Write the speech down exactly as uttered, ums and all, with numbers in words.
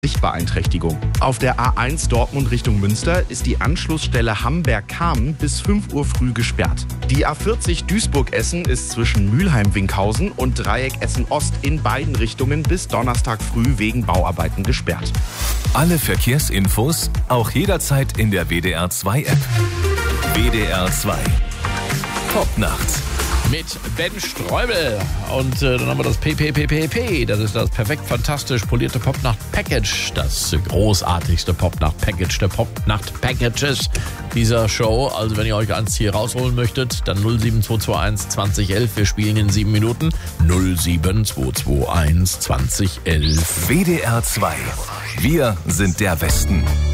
Sichtbeeinträchtigung. Auf der A eins Dortmund Richtung Münster ist die Anschlussstelle Hamberg-Kamen bis fünf Uhr früh gesperrt. Die A vierzig Duisburg-Essen ist zwischen Mülheim-Winkhausen und Dreieck Essen-Ost in beiden Richtungen bis Donnerstag früh wegen Bauarbeiten gesperrt. Alle Verkehrsinfos auch jederzeit in der W D R zwei App. W D R zwei Popnacht. Mit Ben Streubel. Und äh, dann haben wir das P P P P P. Das ist das perfekt fantastisch polierte Popnacht-Package. Das großartigste Popnacht-Package der Popnacht-Packages dieser Show. Also wenn ihr euch eins hier rausholen möchtet, dann null sieben zwei zwei eins zwanzig elf. Wir spielen in sieben Minuten. null sieben zwei zwei eins zwanzig elf. W D R zwei. Wir sind der Westen.